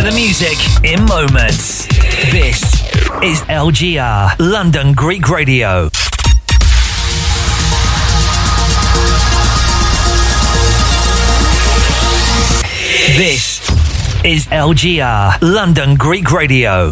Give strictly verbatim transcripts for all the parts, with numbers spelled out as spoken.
the music in moments. This is L G R, London Greek Radio. This is L G R, London Greek Radio.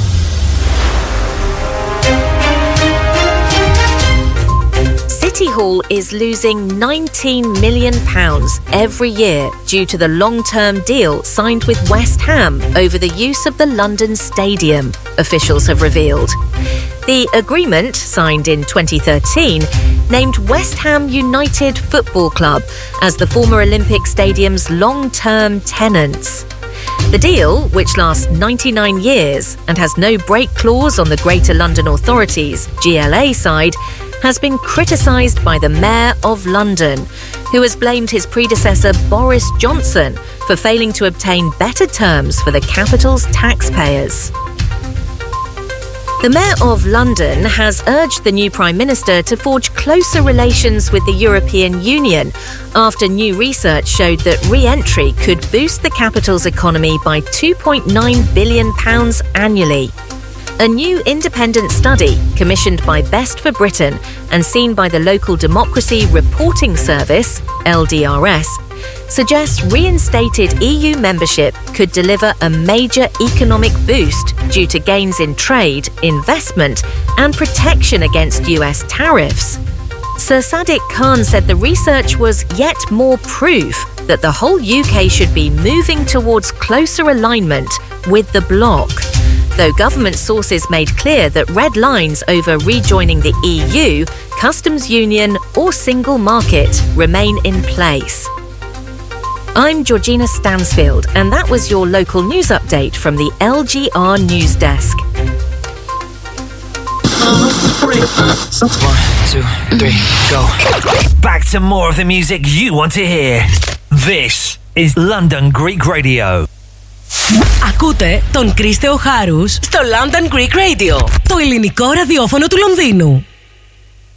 City Hall is losing nineteen million pounds every year due to the long-term deal signed with West Ham over the use of the London Stadium, officials have revealed. The agreement, signed in twenty thirteen, named West Ham United Football Club as the former Olympic Stadium's long-term tenants. The deal, which lasts ninety-nine years and has no break clause on the Greater London Authority's G L A side, has been criticised by the Mayor of London, who has blamed his predecessor Boris Johnson for failing to obtain better terms for the capital's taxpayers. The Mayor of London has urged the new Prime Minister to forge closer relations with the European Union after new research showed that re-entry could boost the capital's economy by two point nine billion pounds annually. A new independent study, commissioned by Best for Britain and seen by the Local Democracy Reporting Service, L D R S, suggests reinstated E U membership could deliver a major economic boost due to gains in trade, investment, and protection against U S tariffs. Sir Sadiq Khan said the research was yet more proof that the whole U K should be moving towards closer alignment with the bloc, though government sources made clear that red lines over rejoining the E U, customs union or single market remain in place. I'm Georgina Stansfield, and that was your local news update from the L G R News Desk. One, two, three, go. Back to more of the music you want to hear. This is London Greek Radio. Ακούτε τον Κρίστεο Χάρους στο London Greek Radio, το ελληνικό ραδιόφωνο του Λονδίνου.